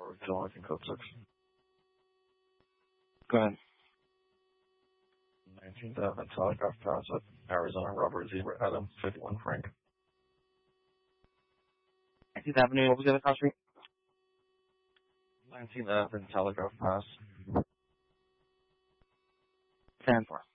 or John in code 6. Go ahead. 19th Avenue, Telegraph Pass at Arizona, Robert Zebra, Adam, 51 Frank. 19th Avenue, what was the other cross street? 19th Avenue, Telegraph Pass. 10-4.